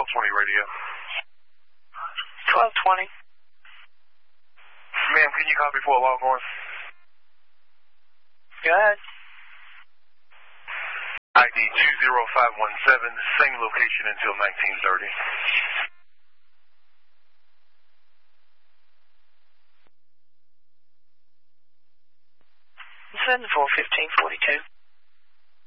1220 radio. 1220. Ma'am, can you copy for a Longhorn? Go ahead. ID 20517, same location until 1930. 741542.